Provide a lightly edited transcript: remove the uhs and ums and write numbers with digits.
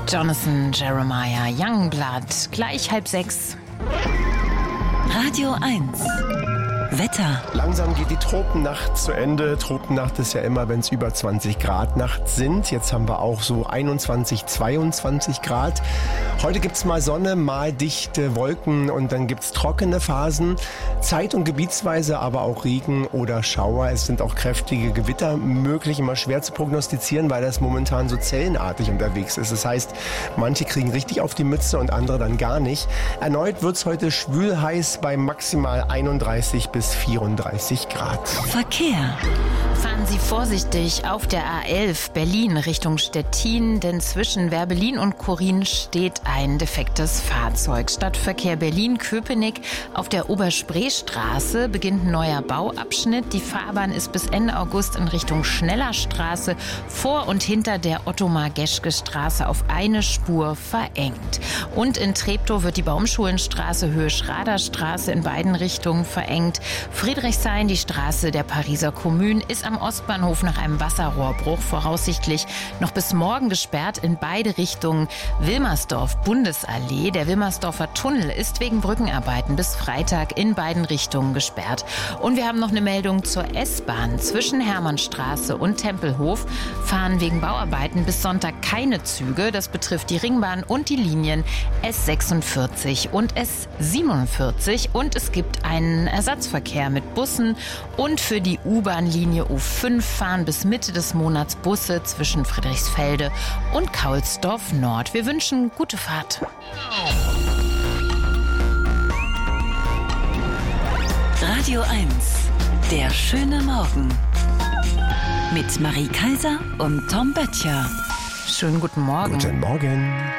Jonathan Jeremiah Youngblood, gleich 5:30. Radio 1. Wetter. Langsam geht die Tropennacht zu Ende. Tropennacht ist ja immer, wenn es über 20 Grad nachts sind. Jetzt haben wir auch so 21, 22 Grad. Heute gibt's mal Sonne, mal dichte Wolken und dann gibt's trockene Phasen. Zeit- und gebietsweise aber auch Regen oder Schauer. Es sind auch kräftige Gewitter möglich, immer schwer zu prognostizieren, weil das momentan so zellenartig unterwegs ist. Das heißt, manche kriegen richtig auf die Mütze und andere dann gar nicht. Erneut wird's heute schwül heiß bei maximal 31 bis 34 Grad. Verkehr. Fahren Sie vorsichtig auf der A11 Berlin Richtung Stettin, denn zwischen Werbelin und Korin steht ein defektes Fahrzeug. Stadtverkehr Berlin-Köpenick. Auf der Oberspreestraße beginnt ein neuer Bauabschnitt. Die Fahrbahn ist bis Ende August in Richtung Schnellerstraße vor und hinter der Ottomar-Geschke-Straße auf eine Spur verengt. Und in Treptow wird die Baumschulenstraße Höhe Schraderstraße in beiden Richtungen verengt. Friedrichshain, die Straße der Pariser Kommune, ist am Ostbahnhof nach einem Wasserrohrbruch voraussichtlich noch bis morgen gesperrt in beide Richtungen. Wilmersdorf, Bundesallee. Der Wilmersdorfer Tunnel ist wegen Brückenarbeiten bis Freitag in beiden Richtungen gesperrt. Und wir haben noch eine Meldung zur S-Bahn. Zwischen Hermannstraße und Tempelhof fahren wegen Bauarbeiten bis Sonntag keine Züge. Das betrifft die Ringbahn und die Linien S46 und S47. Und es gibt einen Ersatzverkehr mit Bussen. Und für die U-Bahn-Linie U5 fahren bis Mitte des Monats Busse zwischen Friedrichsfelde und Kaulsdorf Nord. Wir wünschen gute Fahrt. Radio 1. Der schöne Morgen. Mit Marie Kaiser und Tom Böttcher. Schönen guten Morgen. Guten Morgen.